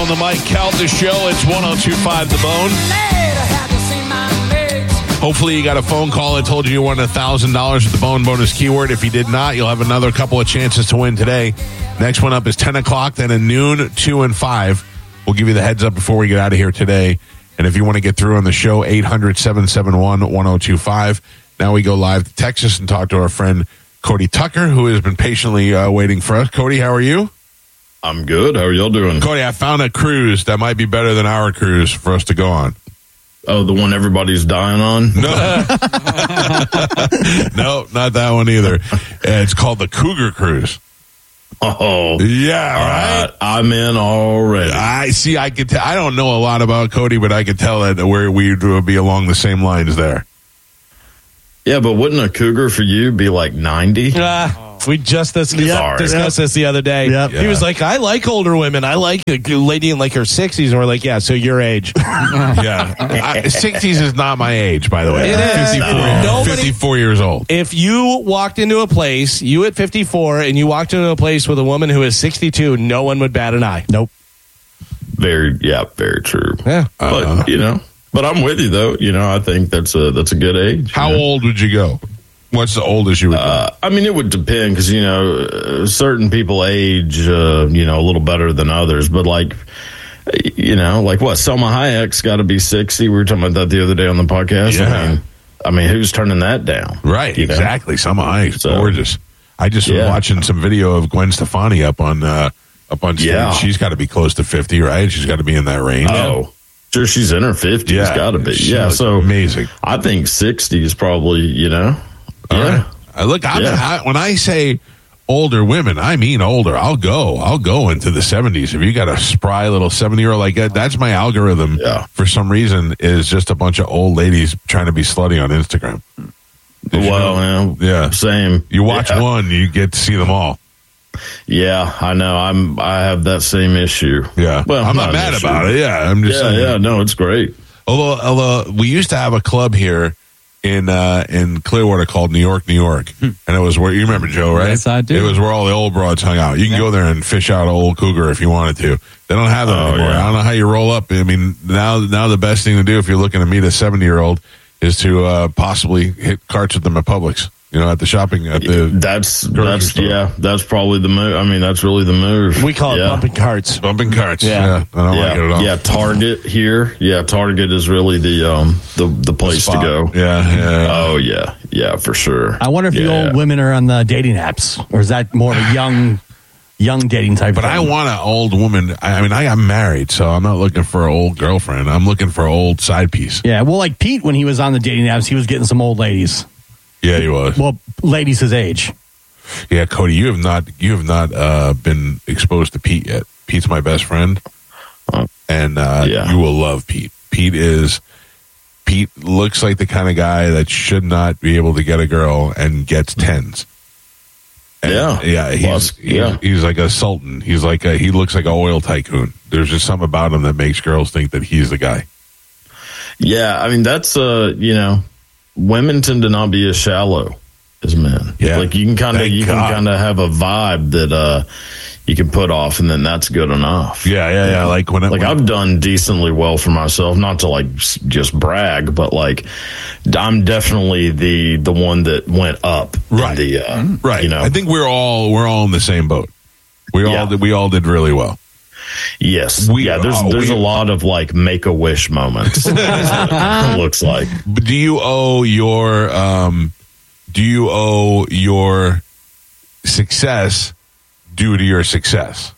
the Mike Calta Show. It's 102.5 The Bone. Hopefully you got a phone call that told you won $1,000 with the Bone bonus keyword. If you did not, you'll have another couple of chances to win today. Next one up is 10 o'clock, then at noon, 2 and 5. We'll give you the heads up before we get out of here today. And if you want to get through on the show, 800-771-1025. Now we go live to Texas and talk to our friend Cody Tucker, who has been patiently waiting for us. Cody, how are you? I'm good. How are y'all doing? Cody, I found a cruise that might be better than our cruise for us to go on. Oh, the one everybody's dying on? No. No, not that one either. It's called the Cougar Cruise. Oh. Yeah, right? I'm in already. I see. I could I don't know a lot about Cody, but I could tell that where we would be along the same lines there. Yeah, but wouldn't a cougar for you be like 90? We just discussed this the other day. Yep. He was like, I like older women. I like a lady in like her 60s. And we're like, yeah, so your age. Yeah. 60s is not my age, by the way. It is. 54 years old. If you walked into a place, you at 54, and you walked into a place with a woman who is 62, no one would bat an eye. Nope. Very true. Yeah. But, but I'm with you, though. I think that's a good age. How old would you go? What's the oldest you would go? I mean, it would depend because, certain people age, a little better than others. But like what? Selma Hayek's got to be 60. We were talking about that the other day on the podcast. Yeah. I mean, who's turning that down? Right, exactly. Selma Hayek's gorgeous. I just was watching some video of Gwen Stefani up on stage. Yeah. She's got to be close to 50, right? She's got to be in that range. Oh, sure, she's in her 50s. Yeah. Got to be. She Yeah, looks so amazing. I think 60 is probably, All right. Look, when I say older women, I mean older. I'll go into the 70s. If you got a spry little 70-year-old like that, that's my algorithm. Yeah. For some reason, is just a bunch of old ladies trying to be slutty on Instagram. Yeah. Same. You watch one, you get to see them all. Yeah, I know. I have that same issue. Yeah. Well, I'm not mad about it. Yeah. I'm just saying. Yeah, no, it's great. Although we used to have a club here in Clearwater called New York, and it was where you remember, Joe, right? Yes, I do. It was where all the old broads hung out. You can go there and fish out an old cougar if you wanted to. They don't have that anymore. Yeah. I don't know how you roll up. I mean, now the best thing to do if you're looking to meet a 70-year-old is to possibly hit carts with them at Publix. At the shopping at the that's probably the move. I mean, that's really the move. We call it bumping carts. Bumping carts. Yeah. I don't like it at all. Yeah, Target here. Yeah, Target is really the place to go. Yeah. Oh yeah, for sure. I wonder if the old women are on the dating apps, or is that more of a young dating type? But thing? I want an old woman. I mean, I got married, so I'm not looking for an old girlfriend. I'm looking for an old side piece. Yeah, well, like Pete, when he was on the dating apps, he was getting some old ladies. Yeah, he was. Well, ladies his age. Yeah, Cody, you have not been exposed to Pete yet. Pete's my best friend, and you will love Pete. Pete looks like the kind of guy that should not be able to get a girl and gets tens. And he's like a sultan. He looks like an oil tycoon. There's just something about him that makes girls think that he's the guy. Yeah, I mean that's women tend to not be as shallow as men. Yeah. Like you can kind of have a vibe that you can put off, and then that's good enough. Yeah. Like when I've done decently well for myself, not to like just brag, but like I'm definitely the one that went up. Right. Right. I think we're all in the same boat. We all did really well. Yes. There's a lot of like Make-A-Wish moments. It looks like. But do you owe your success due to your success?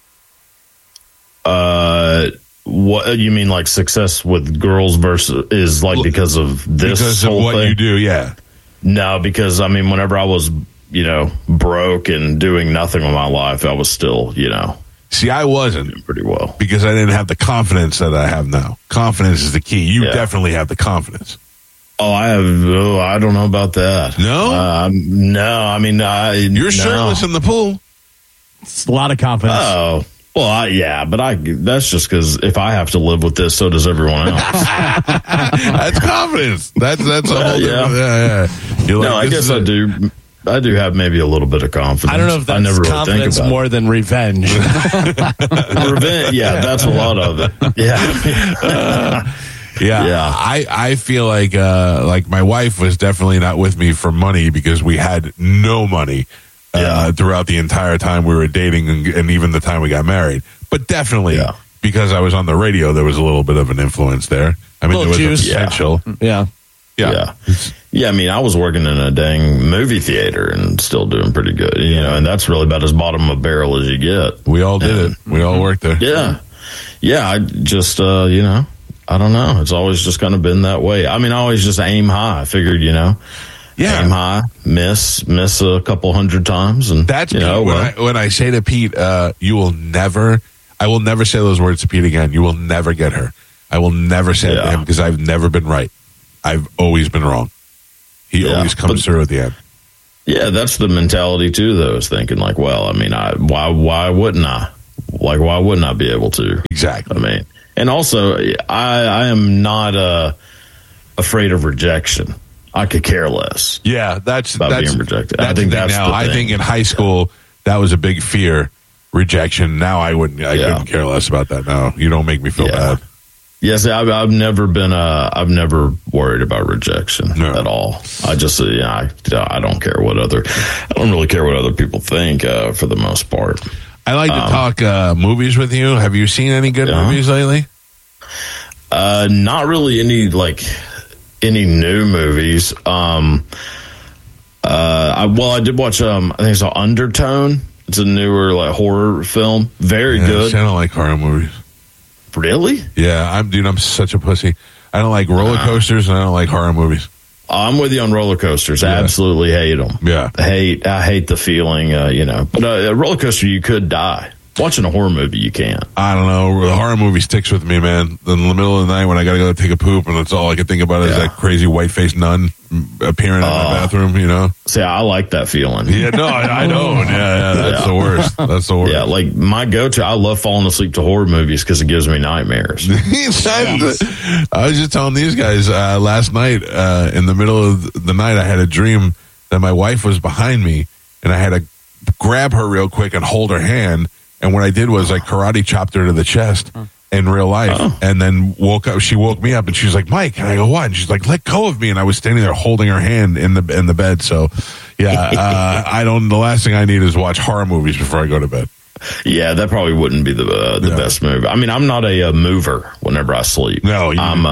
What you mean, like success with girls versus is like because of this because whole of what thing? you do? Yeah. No, because I mean, whenever I was broke and doing nothing with my life, I was still See, I wasn't doing pretty well because I didn't have the confidence that I have now. Confidence is the key. You definitely have the confidence. Oh, I have. Oh, I don't know about that. No, no. I mean, you're shirtless in the pool. It's a lot of confidence. Oh, well, that's just because if I have to live with this, so does everyone else. That's confidence. That's a whole different. Yeah. No, I guess I do. I do have maybe a little bit of confidence. I don't know if I that's never really confidence think about more than revenge. Revenge, yeah, that's a lot of it. Yeah. Yeah. I feel like my wife was definitely not with me for money because we had no money throughout the entire time we were dating and even the time we got married. But definitely because I was on the radio, there was a little bit of an influence there. I mean, there was juice. a potential. Yeah. Yeah, I mean, I was working in a dang movie theater and still doing pretty good, and that's really about as bottom of barrel as you get. We all did it. We all worked there. Yeah, I just, I don't know. It's always just kind of been that way. I mean, I always just aim high. I figured, aim high, miss a couple hundred times. And that's when I say to Pete, I will never say those words to Pete again. You will never get her. I will never say it to him because I've never been right. I've always been wrong. He always comes through at the end. Yeah, that's the mentality too, though, is thinking like, well, I mean, why wouldn't I? Like, why wouldn't I be able to? Exactly. I mean, and also, I am not afraid of rejection. I could care less. Yeah, that's being rejected. I think that's now. I think in high school that was a big fear, rejection. Now I couldn't care less about that. Now you don't make me feel bad. Yes, I've never been. I've never worried about rejection at all. I just, I don't care what I don't really care what other people think for the most part. I like to talk movies with you. Have you seen any good movies lately? Not really any new movies. I did watch. I think it's Undertone. It's a newer horror film. Very good. I don't like horror movies. Really? Yeah, I'm such a pussy. I don't like roller coasters and I don't like horror movies. I'm with you on roller coasters. I absolutely hate them. Yeah. I hate the feeling, But a roller coaster, you could die. Watching a horror movie, you can't. I don't know. The horror movie sticks with me, man. In the middle of the night when I got to go take a poop and that's all I can think about is that crazy white-faced nun appearing in my bathroom, See, I like that feeling. Yeah, no, I know. Yeah, that's the worst. That's the worst. Yeah, like my go-to, I love falling asleep to horror movies because it gives me nightmares. I was just telling these guys last night, in the middle of the night, I had a dream that my wife was behind me and I had to grab her real quick and hold her hand. And what I did was I karate chopped her to the chest in real life, and then woke up. She woke me up, and she was like, "Mike," and I go, "What?" And she's like, "Let go of me." And I was standing there holding her hand in the bed. So, I don't. The last thing I need is watch horror movies before I go to bed. Yeah, that probably wouldn't be the best move. I mean, I'm not a mover whenever I sleep. No,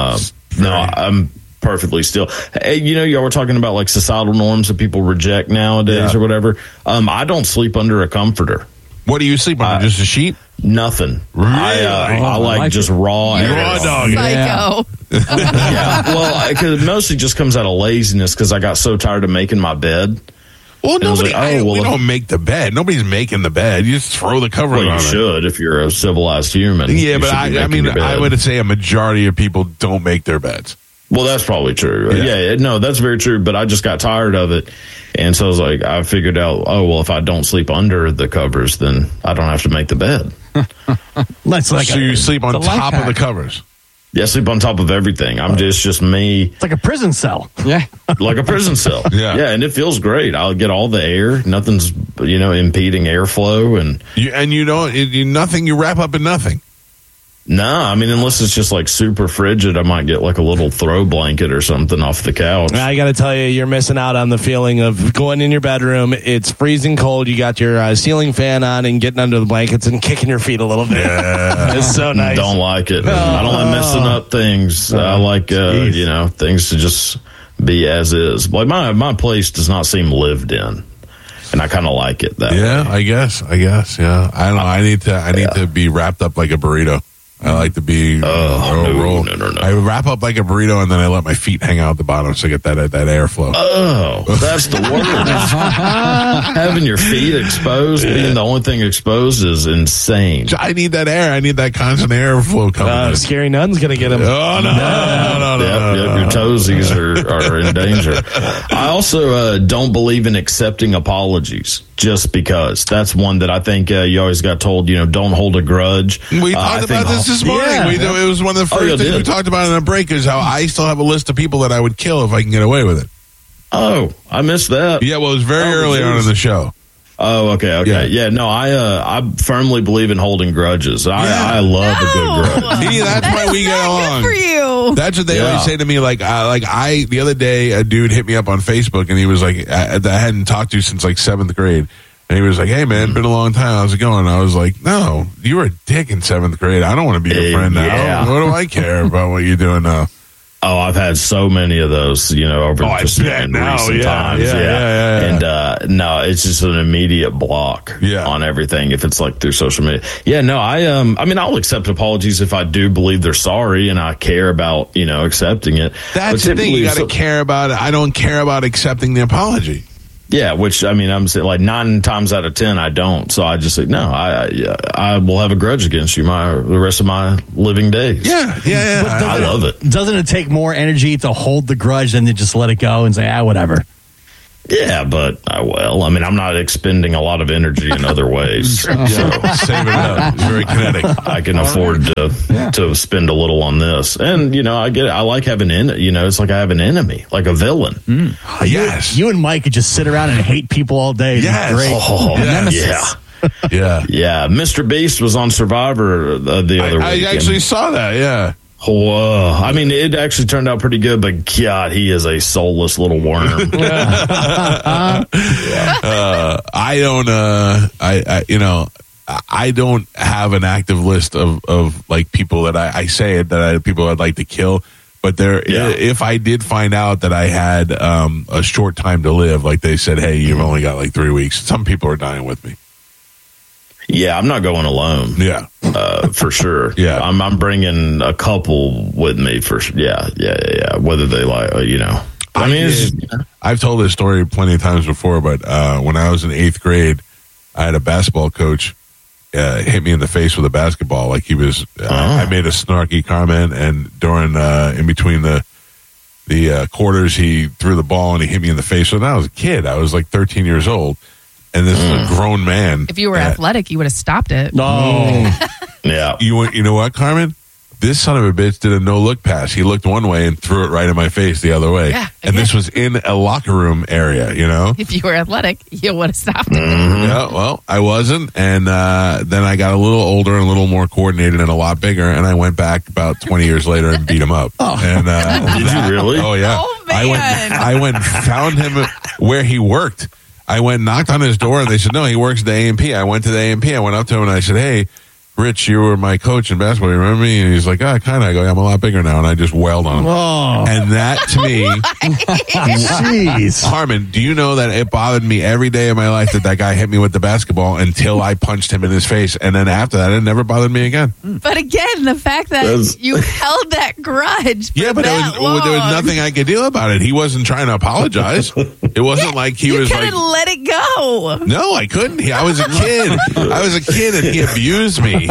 I'm perfectly still. Hey, y'all were talking about like societal norms that people reject nowadays or whatever. I don't sleep under a comforter. What do you sleep on? Just a sheet? Nothing. Really? I like just raw. Raw dog. Psycho. Well, it mostly just comes out of laziness because I got so tired of making my bed. Well, we don't make the bed. Nobody's making the bed. You just throw the cover on it. Well, you should if you're a civilized human. Yeah, but I would say a majority of people don't make their beds. Well, that's probably true. Yeah, no, that's very true. But I just got tired of it. And so I was like, I figured out, if I don't sleep under the covers, then I don't have to make the bed. So you sleep on top of the covers? Yeah, I sleep on top of everything. It's just me. It's like a prison cell. Yeah. Like a prison cell. Yeah, and it feels great. I'll get all the air. Nothing's, impeding airflow. And you wrap up in nothing. No, I mean, unless it's just like super frigid, I might get like a little throw blanket or something off the couch. I got to tell you, you're missing out on the feeling of going in your bedroom. It's freezing cold. You got your ceiling fan on and getting under the blankets and kicking your feet a little bit. Yeah. It's so nice. Don't like it. I don't like messing up things. I like, things to just be as is. Like my place does not seem lived in. And I kind of like it that way. I guess. Yeah. I don't know. I need to be wrapped up like a burrito. I like to be roll. No. I wrap up like a burrito and then I let my feet hang out the bottom so I get that airflow. Oh, that's the worst. Having your feet exposed, being the only thing exposed is insane. I need that air. I need that constant airflow coming in. Scary Nun's going to get him. Oh, no. Your toesies are in danger. I also don't believe in accepting apologies just because. That's one that I think you always got told, don't hold a grudge. We talked about this morning. It was one of the first things we talked about in a break is how I still have a list of people that I would kill if I can get away with it. Oh, I missed that. Yeah, well, it was very early on in the show. Oh, okay. Yeah, no, I firmly believe in holding grudges. I love a good grudge. See, that's why we get along. Good for you. That's what they always say to me. The other day, a dude hit me up on Facebook, and he was like, I hadn't talked to since like 7th grade. And he was like, "Hey, man, been a long time. How's it going?" I was like, "No, you were a dick in 7th grade. I don't want to be your friend now. Yeah. What do I care about what you're doing now?" Oh, I've had so many of those, over just in recent times. Yeah. And no, it's just an immediate block on everything if it's like through social media. Yeah, no, I'll accept apologies if I do believe they're sorry and I care about, accepting it. That's the thing. You got to care about it. I don't care about accepting the apology. Yeah, which I'm saying like 9 times out of 10 I don't. So I just say no. I will have a grudge against you the rest of my living days. Yeah. I love it. Doesn't it take more energy to hold the grudge than to just let it go and say whatever? Yeah, but I'm not expending a lot of energy in other ways. So Save it up. It's very kinetic. I can afford to spend a little on this. And, I get it. I like having it's like I have an enemy, like a villain. Yes. You and Mike could just sit around and hate people all day. Yes. Great. Oh, Nemesis. Yeah. Yeah. Mr. Beast was on Survivor the other week. I actually saw that, yeah. Whoa. It actually turned out pretty good, but God, he is a soulless little worm. I don't have an active list of like people that people I'd like to kill. But if I did find out that I had a short time to live, like they said, hey, you've only got like 3 weeks. Some people are dying with me. Yeah, I'm not going alone. Yeah, for sure. Yeah, I'm bringing a couple with me for sure. Yeah. Whether they like, I've told this story plenty of times before, but when I was in 8th grade, I had a basketball coach hit me in the face with a basketball. Like he was, I made a snarky comment, and during in between the quarters, he threw the ball and he hit me in the face. So when I was a kid, I was like 13 years old. And this is a grown man. If you were athletic, you would have stopped it. No. Yeah. You know what, Carmen? This son of a bitch did a no-look pass. He looked one way and threw it right in my face the other way. Yeah, and this was in a locker room area, If you were athletic, you would have stopped it. Yeah, well, I wasn't. And then I got a little older and a little more coordinated and a lot bigger. And I went back about 20 years later and beat him up. And did you really? Oh, yeah. Oh, man. I went and found him where he worked. I went and knocked on his door, and they said, no, he works at the A&P. I went to the A&P. I went up to him, and I said, hey, Rich, you were my coach in basketball. You remember me? And he's like, kind of. I go, I'm a lot bigger now. And I just wailed on him. Oh. And that, to me, Jeez. Carmen, do you know that it bothered me every day of my life that guy hit me with the basketball until I punched him in his face? And then after that, it never bothered me again. But again, the fact that you held that grudge for but that there was nothing I could do about it. He wasn't trying to apologize. It wasn't like he was like, let it go. No, I couldn't. I was a kid. And he abused me.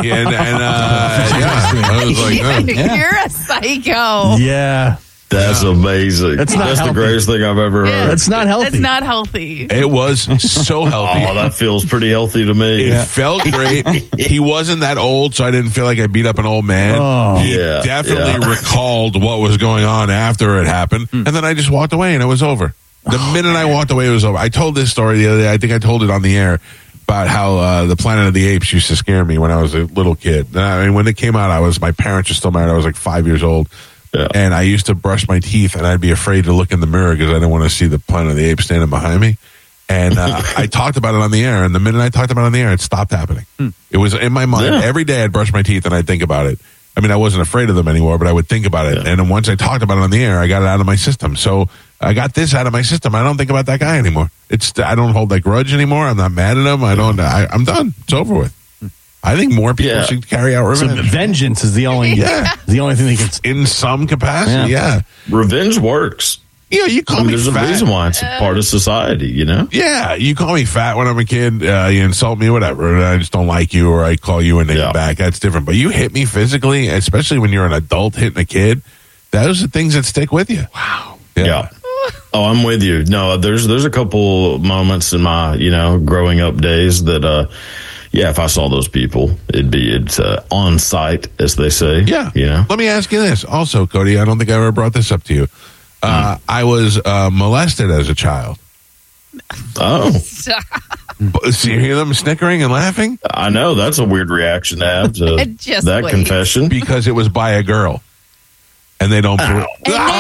I was like, You're a psycho. Yeah. That's amazing. That's not the healthy. greatest thing I've ever heard. That's not healthy. That's not healthy. it was so healthy. Oh, that feels pretty healthy to me. It felt great. He wasn't that old, so I didn't feel like I beat up an old man. Oh. He definitely recalled what was going on after it happened, and then I just walked away, and it was over. The minute I walked away, it was over. I told this story the other day. I think I told it on the air about how the Planet of the Apes used to scare me when I was a little kid. When it came out, my parents were still married. I was like 5 years old. Yeah. And I used to brush my teeth, and I'd be afraid to look in the mirror because I didn't want to see the Planet of the Apes standing behind me. And I talked about it on the air, and the minute I talked about it on the air, it stopped happening. It was in my mind. Yeah. Every day I'd brush my teeth, and I'd think about it. I mean, I wasn't afraid of them anymore, but I would think about it. Yeah. And then once I talked about it on the air, I got it out of my system. So I got this out of my system. I don't think about that guy anymore. I don't hold that grudge anymore. I'm not mad at him. I'm done. It's over with. I think more people should carry out revenge. So vengeance is the only thing they can. In some capacity, Revenge works. Yeah, you call me there's fat. a reason why it's a part of society, Yeah, you call me fat when I'm a kid, you insult me, whatever, and I just don't like you, or I call you a name back. That's different. But you hit me physically, especially when you're an adult hitting a kid, those are things that stick with you. Wow. Yeah. Oh, I'm with you. No, there's a couple moments in my, growing up days that, if I saw those people, it's on site, as they say. Yeah. Let me ask you this also, Cody. I don't think I ever brought this up to you. I was molested as a child. Oh, So you hear them snickering and laughing? I know that's a weird reaction to have to Just that wait. confession. Because it was by a girl. And they don't. And they were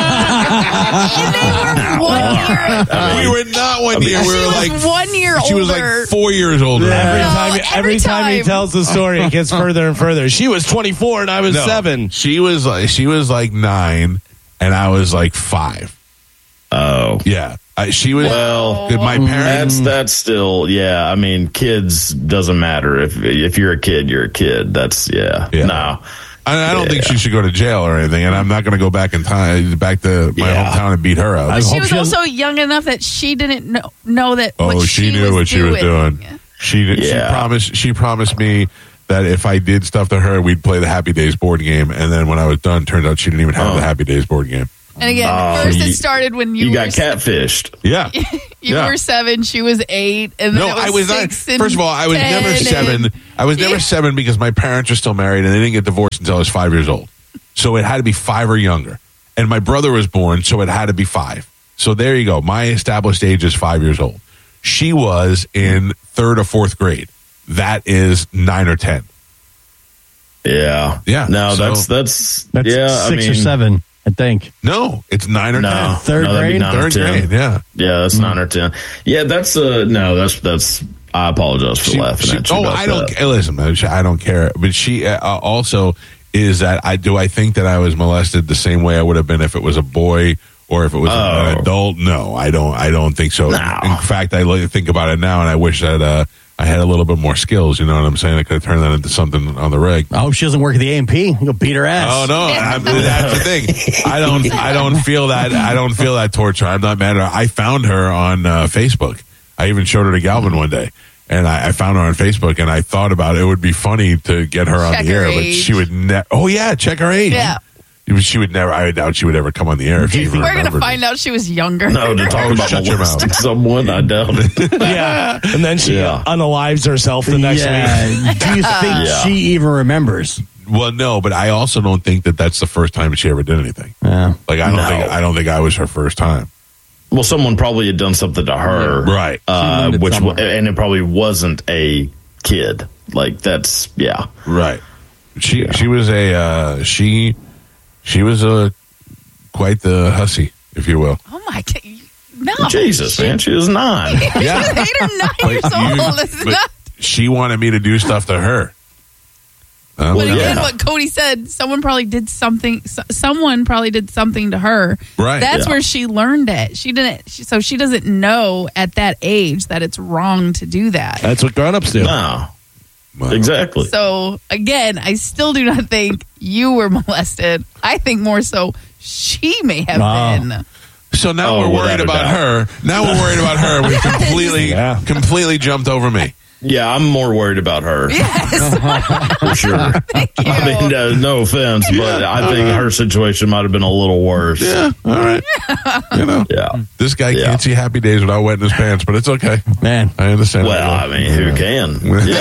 1 year. We were not 1 year. We were She like was 1 year older. She was like 4 years older. Every time he time. tells the story, it gets further and further. She was 24 and I was 7. She was like 9, and I was like 5. Oh, Yeah, she was. Well, good. My parents. that's still I mean, kids doesn't matter if you're a kid, you're a kid. That's Yeah. no. I don't think she should go to jail or anything, and I'm not going to go back in time, back to my hometown and beat her up. She was also young enough that she didn't know that. Oh, what she knew what she was doing. She promised me that if I did stuff to her, we'd play the Happy Days board game, and then when I was done, turned out she didn't even have the Happy Days board game. And again, first it started when you got were catfished. Yeah. You were 7, she was 8, and then No, it was I was 6 not. and First of all, I was 10 never and- 7. I was never 7 because my parents are still married and they didn't get divorced until I was 5 years old. So it had to be 5 or younger. And my brother was born, so it had to be 5. So there you go. My established age is 5 years old. She was in 3rd or 4th grade. That is 9 or 10. Yeah. Yeah. No, So- that's 6 I mean, or 7, I think. No, it's 9 or 10. No, Third no, that'd be grade? 9 or 3rd 10. grade, yeah. Yeah, that's 9 or 10. Yeah, that's that's. I apologize for laughing at you. about I don't. that. Listen, I don't care. But she also is that I think that I was molested the same way I would have been if it was a boy or if it was an adult. No, I don't think so. No. In fact, I think about it now, and I wish that I had a little bit more skills. You know what I'm saying? I could have turned that into something on the reg. I hope she doesn't work at the A&P. You'll beat her ass. Oh no, that's the thing. I don't feel that. I don't feel that torture. I'm not mad at her. I found her on Facebook. I even showed her to Galvin one day, and I found her on Facebook, and I thought about it would be funny to get her on Check the her air, but age. she would never. Oh yeah, check her age. Yeah. She would never. I doubt she would ever come on the air if she even We're going to remembered. find out she was younger. No, to talk about Shut your molesting mouth. someone, I doubt it. Yeah. And then she unalives herself the next week. Yeah. Do you think she even remembers? Well, no, but I also don't think that that's the first time she ever did anything. Yeah. Like I don't think I was her first time. Well, someone probably had done something to her, Right. And it probably wasn't a kid. Like that's Right. She was quite the hussy, if you will. Oh my God. No. Jesus, man, she was 9. She was 8 or 9 years old. It's but not. she wanted me to do stuff to her. But again, what Cody said, someone probably did something to her. Right. That's where she learned it. She doesn't know at that age that it's wrong to do that. That's what grown-ups do. No, Well, exactly. So again, I still do not think you were molested. I think more so she may have been. So now we're without worried a about doubt. her. Now we're worried about her. We completely jumped over me. Yeah, I'm more worried about her. Yes. For sure. Thank you. I mean, no offense, but I think her situation might have been a little worse. Yeah, all right. Yeah. This guy can't see Happy Days without wetting his pants, but it's okay. Man, I understand. Well, I mean, who can?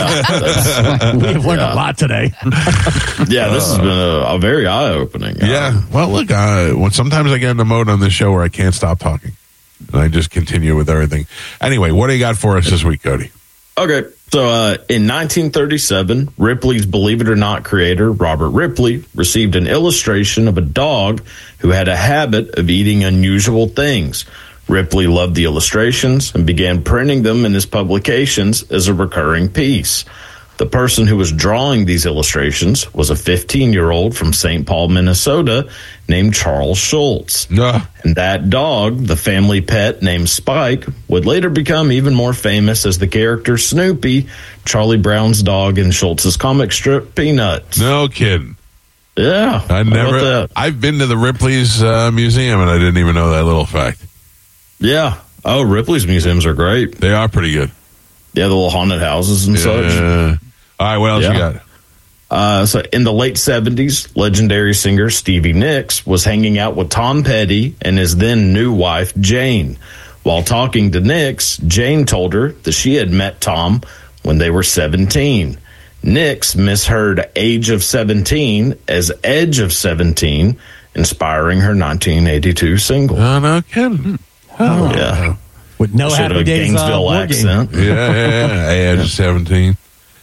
Yeah. we've learned a lot today. Yeah, this has been a very eye-opening. Yeah. Well, look, sometimes I get in the mode on this show where I can't stop talking. And I just continue with everything. Anyway, what do you got for us this week, Cody? Okay, so in 1937, Ripley's Believe It or Not creator, Robert Ripley, received an illustration of a dog who had a habit of eating unusual things. Ripley loved the illustrations and began printing them in his publications as a recurring piece. The person who was drawing these illustrations was a 15-year-old from St. Paul, Minnesota, named Charles Schultz. And that dog, the family pet named Spike, would later become even more famous as the character Snoopy, Charlie Brown's dog in Schultz's comic strip Peanuts. No kidding. Yeah. I've been to the Ripley's museum, and I didn't even know that little fact. Yeah. Oh, Ripley's museums are great. They are pretty good. Yeah, the little haunted houses and such. All right, what else you got? So in the late 70s, legendary singer Stevie Nicks was hanging out with Tom Petty and his then new wife, Jane. While talking to Nicks, Jane told her that she had met Tom when they were 17. Nicks misheard age of 17 as edge of 17 inspiring her 1982 single. Oh, no kidding. Yeah. With no Sort Happy of Days Gainesville board game. accent. Yeah. Age of 17.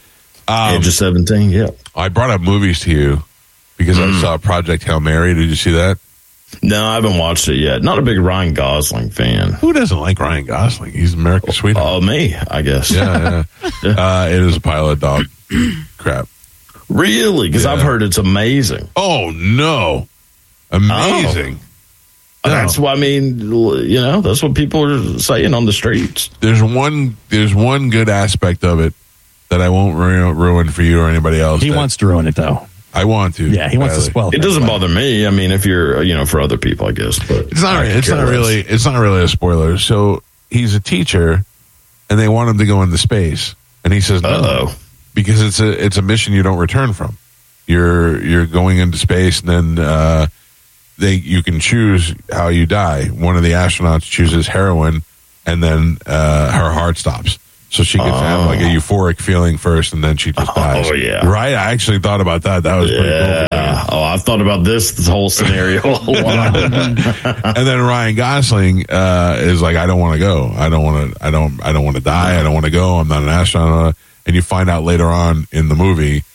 Age of 17, yeah. I brought up movies to you because I saw Project Hail Mary. Did you see that? No, I haven't watched it yet. Not a big Ryan Gosling fan. Who doesn't like Ryan Gosling? He's America's sweetheart. Oh, me, I guess. Yeah. It is a pile of dog crap. Really? Because I've heard it's amazing. Oh, no. Amazing. That's what I mean. You know, that's what people are saying on the streets. There's one good aspect of it that I won't ruin for you or anybody else. He wants to ruin it, though. I want to. Yeah, he wants to spoil it. It doesn't bother me. I mean, if you're, for other people, I guess. But It's not really a spoiler. So he's a teacher, and they want him to go into space, and he says no, because it's a mission you don't return from. You're going into space, and then you can choose how you die. One of the astronauts chooses heroin, and then her heart stops. So she gets have like a euphoric feeling first, and then she just dies. Oh, yeah. Right? I actually thought about that. That was pretty cool. Oh, I've thought about this whole scenario a lot. And then Ryan Gosling is like, I don't want to go. I don't want to die. I don't want to go. I'm not an astronaut. And you find out later on in the movie,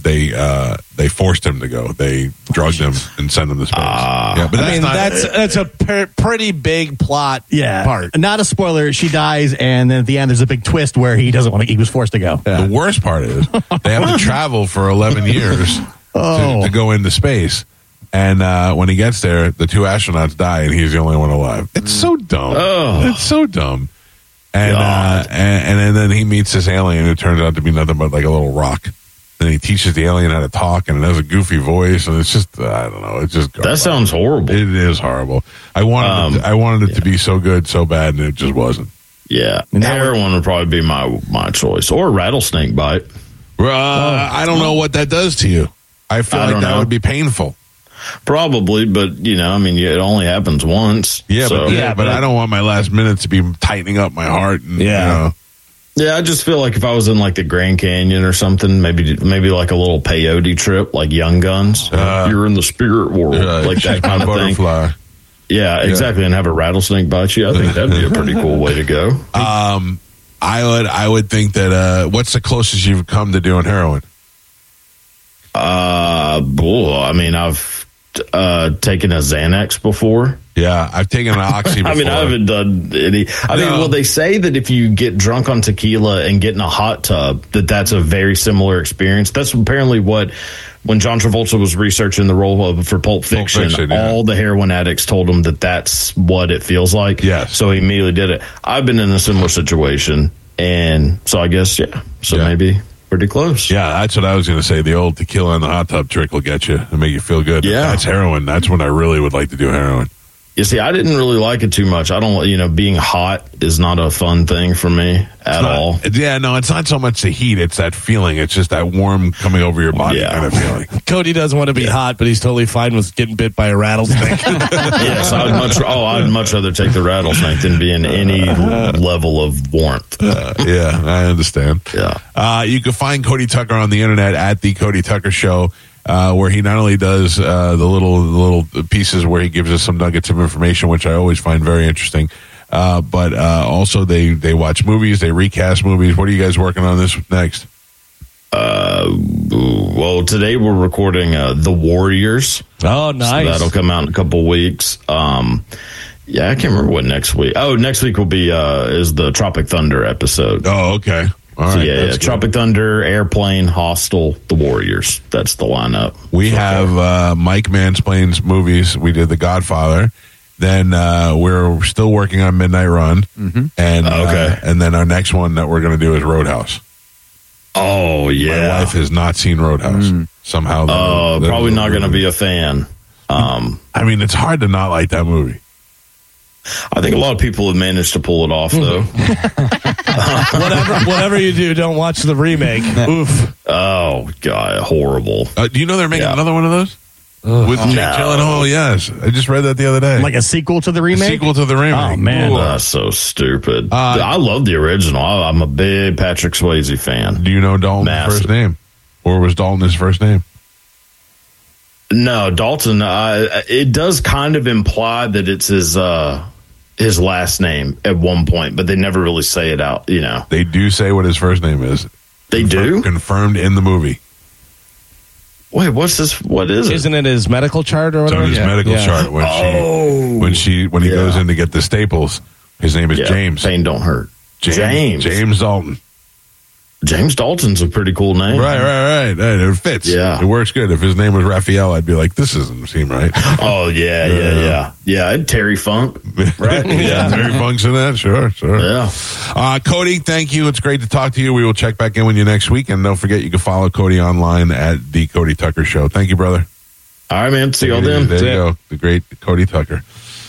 they forced him to go. They drugged him and sent him to space. Yeah, but that's a pretty big plot part. Not a spoiler. She dies, and then at the end, there's a big twist where he doesn't want to. He was forced to go. The worst part is they have to travel for 11 years to go into space. And when he gets there, the two astronauts die, and he's the only one alive. It's so dumb. It's so dumb. And and then he meets this alien who turns out to be nothing but like a little rock. And he teaches the alien how to talk, and it has a goofy voice, and it's just, I don't know, it's just that sounds horrible. It is horrible. I wanted it to be so good, so bad, and it just wasn't. Yeah, heroin would probably be my choice, or rattlesnake bite. I don't know what that does to you. I feel like that would be painful. Probably, but it only happens once. Yeah, but I don't want my last minutes to be tightening up my heart. And, Yeah, I just feel like if I was in like the Grand Canyon or something, maybe like a little peyote trip, like Young Guns. You're in the spirit world, like that kind of butterfly. thing. Yeah, exactly, and have a rattlesnake bite you. I think that'd be a pretty cool way to go. I would think that. What's the closest you've come to doing heroin? I've taken a Xanax before. Yeah, I've taken an Oxy before. I haven't done any. They say that if you get drunk on tequila and get in a hot tub, that's a very similar experience. That's apparently when John Travolta was researching the role for Pulp Fiction, all the heroin addicts told him that's what it feels like. Yes. So he immediately did it. I've been in a similar situation, and so I guess, maybe pretty close. Yeah, that's what I was going to say. The old tequila in the hot tub trick will get you and make you feel good. Yeah. That's heroin. That's when I really would like to do heroin. You see, I didn't really like it too much. I don't, being hot is not a fun thing for me at all. Yeah, no, it's not so much the heat. It's that feeling. It's just that warm coming over your body kind of feeling. Cody doesn't want to be hot, but he's totally fine with getting bit by a rattlesnake. Yes, I'd much rather take the rattlesnake than be in any level of warmth. Yeah, I understand. Yeah. You can find Cody Tucker on the internet at The Cody Tucker Show. Where he not only does the little pieces where he gives us some nuggets of information, which I always find very interesting, but also they watch movies, they recast movies. What are you guys working on this next? Well, today we're recording The Warriors. Oh, nice. So that'll come out in a couple weeks. I can't remember what next week. Oh, next week will be is the Tropic Thunder episode. Oh, okay. All right, Tropic Thunder, Airplane, Hostel, The Warriors. That's the lineup. We have Mike Mansplain's movies. We did The Godfather. Then we're still working on Midnight Run. Mm-hmm. And then our next one that we're going to do is Roadhouse. Oh, yeah. My wife has not seen Roadhouse. Somehow. Probably not going to be a fan. It's hard to not like that movie. I think a lot of people have managed to pull it off, though. Whatever you do, don't watch the remake. Oof. Oh, God, horrible. Do you know they're making another one of those? With Jake Gyllenhaal, yes. I just read that the other day. Like a sequel to the remake? Oh, man. That's so stupid. I love the original. I'm a big Patrick Swayze fan. Do you know Dalton's first name? Or was Dalton his first name? No, Dalton. It does kind of imply that it's his last name at one point, but they never really say it out. You know, They do say what his first name is. they do. Confirmed in the movie. Wait, what's this? What is it? Isn't it his medical chart or It's whatever? on his medical chart when he goes in to get the staples. His name is James. Pain don't hurt. James Dalton. James Dalton's a pretty cool name. Right. It fits. Yeah. It works good. If his name was Raphael, I'd be like, this doesn't seem right. Oh, yeah. And Terry Funk, right? Yeah. Terry Funk's in that. Sure. Yeah. Cody, thank you. It's great to talk to you. We will check back in with you next week. And don't forget, you can follow Cody online at The Cody Tucker Show. Thank you, brother. All right, man. See y'all then. There you go. The great Cody Tucker.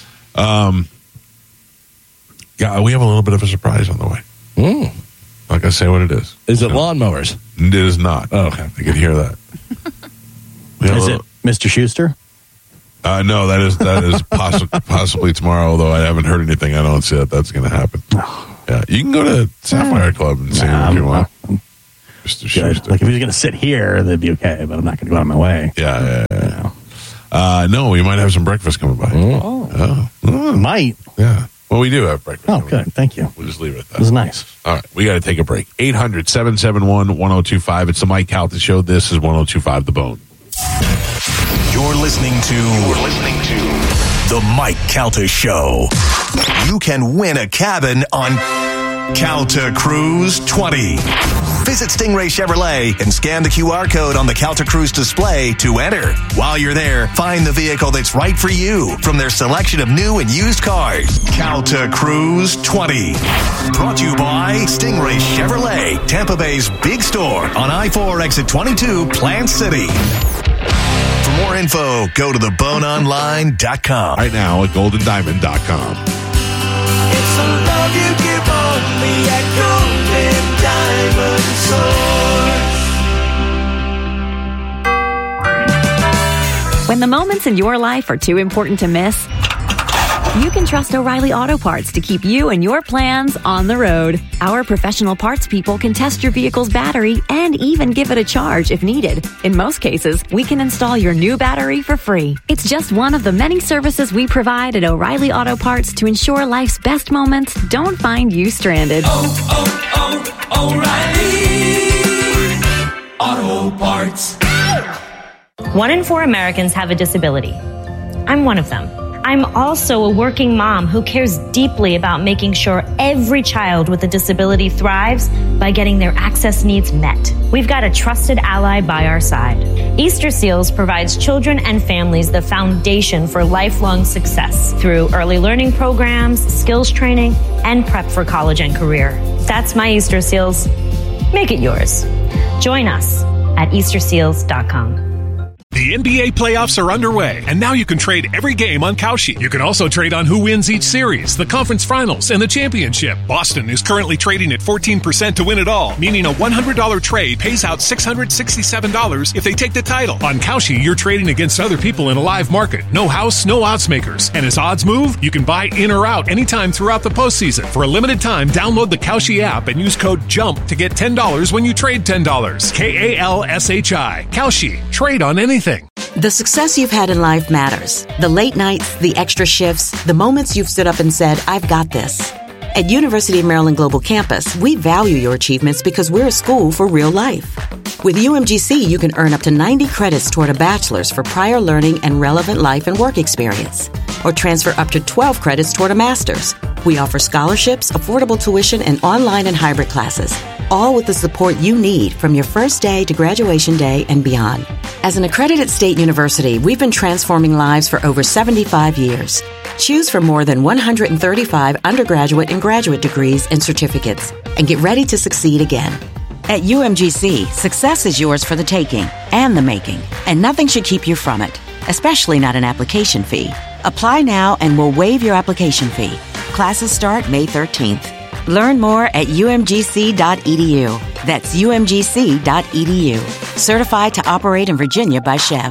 We have a little bit of a surprise on the way. Like I say what it is. Is it lawnmowers? It is not. Oh, okay. I can hear that. Is it Mr. Schuster? No, that is possibly tomorrow, although I haven't heard anything. I don't see that that's going to happen. Yeah, you can go to Sapphire Club and see him if you want. Mr. Schuster. Like if he was going to sit here, that'd be okay, but I'm not going to go out of my way. Yeah. No, we might have some breakfast coming by. Might. Yeah. Well, we do have breakfast. Oh, good. Thank you. We'll just leave it at that. It was nice. All right. We got to take a break. 800-771-1025. It's the Mike Calta Show. This is 1025 The Bone. You're listening to The Mike Calta Show. You can win a cabin on Calta Cruise 20. Visit Stingray Chevrolet and scan the QR code on the Calta Cruise display to enter. While you're there, find the vehicle that's right for you from their selection of new and used cars. Calta Cruise 20. Brought to you by Stingray Chevrolet, Tampa Bay's big store on I-4 exit 22, Plant City. For more info, go to theboneonline.com. Right now at goldendiamond.com. It's a love you give only at Golden Diamond Source. When the moments in your life are too important to miss, you can trust O'Reilly Auto Parts to keep you and your plans on the road. Our professional parts people can test your vehicle's battery and even give it a charge if needed. In most cases, we can install your new battery for free. It's just one of the many services we provide at O'Reilly Auto Parts to ensure life's best moments don't find you stranded. O'Reilly Auto Parts. 1 in 4 Americans have a disability. I'm one of them. I'm also a working mom who cares deeply about making sure every child with a disability thrives by getting their access needs met. We've got a trusted ally by our side. Easter Seals provides children and families the foundation for lifelong success through early learning programs, skills training, and prep for college and career. That's my Easter Seals. Make it yours. Join us at EasterSeals.com. The NBA playoffs are underway, and now you can trade every game on Kalshi. You can also trade on who wins each series, the conference finals, and the championship. Boston is currently trading at 14% to win it all, meaning a $100 trade pays out $667 if they take the title. On Kalshi, you're trading against other people in a live market. No house, no odds makers. And as odds move, you can buy in or out anytime throughout the postseason. For a limited time, download the Kalshi app and use code JUMP to get $10 when you trade $10. KALSHI. Kalshi. Trade on anything. The success you've had in life matters. The late nights, the extra shifts, the moments you've stood up and said, I've got this. At University of Maryland Global Campus, we value your achievements because we're a school for real life. With UMGC, you can earn up to 90 credits toward a bachelor's for prior learning and relevant life and work experience, or transfer up to 12 credits toward a master's. We offer scholarships, affordable tuition, and online and hybrid classes, all with the support you need from your first day to graduation day and beyond. As an accredited state university, we've been transforming lives for over 75 years. Choose from more than 135 undergraduate and graduate degrees and certificates, and get ready to succeed again. At UMGC, success is yours for the taking and the making, and nothing should keep you from it, especially not an application fee. Apply now and we'll waive your application fee. Classes start May 13th. Learn more at umgc.edu. That's umgc.edu. Certified to operate in Virginia by Chev.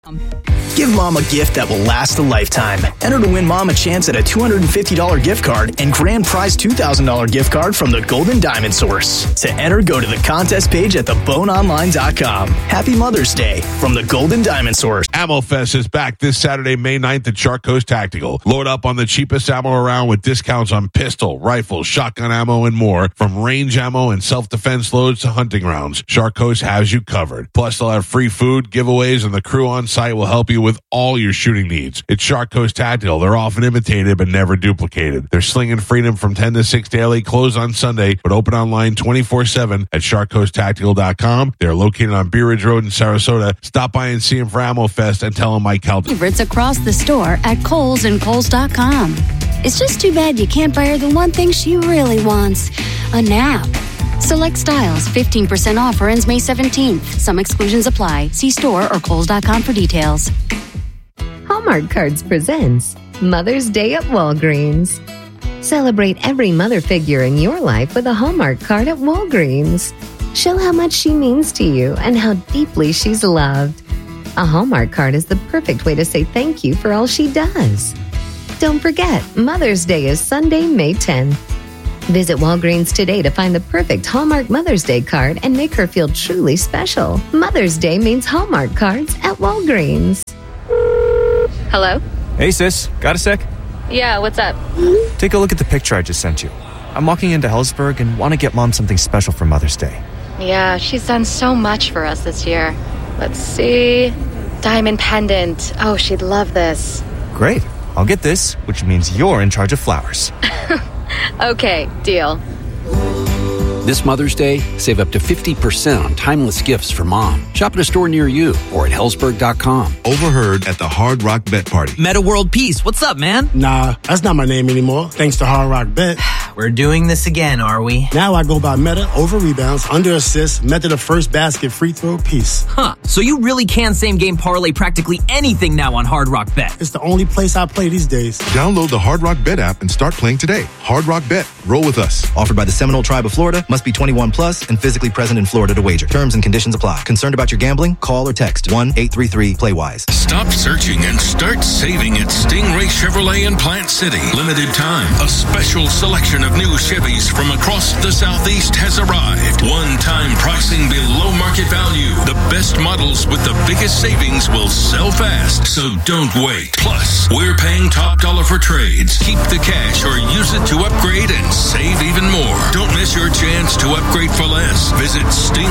Give Mom a gift that will last a lifetime. Enter to win Mom a chance at a $250 gift card and grand prize $2,000 gift card from the Golden Diamond Source. To enter, go to the contest page at theboneonline.com. Happy Mother's Day from the Golden Diamond Source. Ammo Fest is back this Saturday, May 9th at Shark Coast Tactical. Load up on the cheapest ammo around with discounts on pistol, rifle, shotgun ammo, and more. From range ammo and self-defense loads to hunting rounds, Shark Coast has you covered. Plus, they'll have free food, giveaways, and the crew on site will help you with all your shooting needs. It's Shark Coast Tactical. They're often imitated but never duplicated. They're slinging freedom from 10 to 6 daily, closed on Sunday, but open online 24/7 at sharkcoasttactical.com. They're located on Bee Ridge Road in Sarasota. Stop by and see them for Ammo Fest and tell them Mike Calta. Favorites across the store at Kohl's and Kohl's.com. It's just too bad you can't buy her the one thing she really wants, a nap. Select styles, 15% off or ends May 17th. Some exclusions apply. See store or Kohl's.com for details. Hallmark Cards presents Mother's Day at Walgreens. Celebrate every mother figure in your life with a Hallmark card at Walgreens. Show how much she means to you and how deeply she's loved. A Hallmark card is the perfect way to say thank you for all she does. Don't forget, Mother's Day is Sunday, May 10th. Visit Walgreens today to find the perfect Hallmark Mother's Day card and make her feel truly special. Mother's Day means Hallmark cards at Walgreens. Hello? Hey, sis. Got a sec? Yeah, what's up? Take a look at the picture I just sent you. I'm walking into Hellsberg and want to get Mom something special for Mother's Day. Yeah, she's done so much for us this year. Let's see. Diamond pendant. Oh, she'd love this. Great. I'll get this, which means you're in charge of flowers. Okay, deal. This Mother's Day, save up to 50% on timeless gifts for Mom. Shop at a store near you or at Hellsberg.com. Overheard at the Hard Rock Bet Party. Meta World Peace, what's up, man? Nah, that's not my name anymore, thanks to Hard Rock Bet. We're doing this again, are we? Now I go by Meta over rebounds, under assists, Meta the first basket, free throw, piece. Huh, so you really can same-game parlay practically anything now on Hard Rock Bet. It's the only place I play these days. Download the Hard Rock Bet app and start playing today. Hard Rock Bet. Roll with us. Offered by the Seminole Tribe of Florida. Must be 21 plus and physically present in Florida to wager. Terms and conditions apply. Concerned about your gambling? Call or text 1-833-PLAY-WISE. Stop searching and start saving at Stingray Chevrolet in Plant City. Limited time. A special selection of new Chevys from across the Southeast has arrived. One-time pricing below market value. The best models with the biggest savings will sell fast, so don't wait. Plus, we're paying top dollar for trades. Keep the cash or use it to upgrade and save even more. Don't miss your chance to upgrade for less. Visit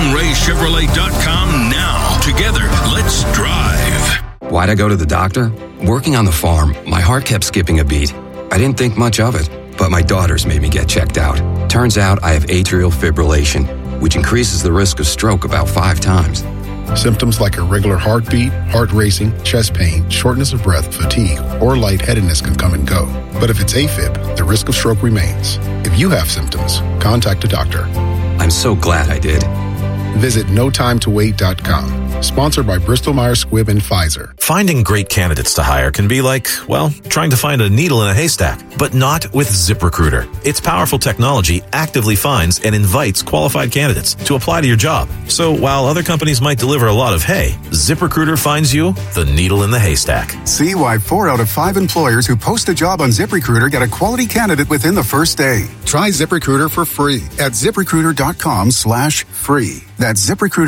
StingrayChevrolet.com now. Together, let's drive. Why'd I go to the doctor? Working on the farm, my heart kept skipping a beat. I didn't think much of it, but my daughters made me get checked out. Turns out I have atrial fibrillation, which increases the risk of stroke about 5 times. Symptoms like irregular heartbeat, heart racing, chest pain, shortness of breath, fatigue, or lightheadedness can come and go. But if it's AFib, the risk of stroke remains. If you have symptoms, contact a doctor. I'm so glad I did. Visit notimetowait.com. Sponsored by Bristol Myers Squibb and Pfizer. Finding great candidates to hire can be like, well, trying to find a needle in a haystack, but not with ZipRecruiter. Its powerful technology actively finds and invites qualified candidates to apply to your job. So while other companies might deliver a lot of hay, ZipRecruiter finds you the needle in the haystack. See why 4 out of 5 employers who post a job on ZipRecruiter get a quality candidate within the first day. Try ZipRecruiter for free at ZipRecruiter.com/free. That's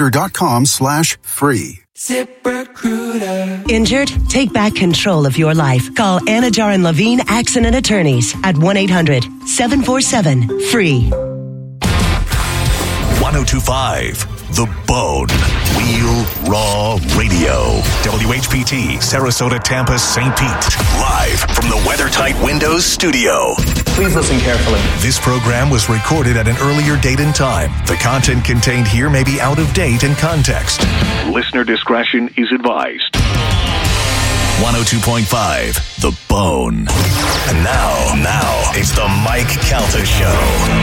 ZipRecruiter.com/free. ZipRecruiter. Injured? Take back control of your life. Call Anajar and Levine Accident Attorneys at 1-800-747-FREE. 1025 The Bone. Real Raw Radio. WHPT, Sarasota, Tampa, St. Pete. Live from the WeatherTight Windows studio. Please listen carefully. This program was recorded at an earlier date and time. The content contained here may be out of date and context. Listener discretion is advised. 102.5 The Bone. And now, it's the Mike Calta Show.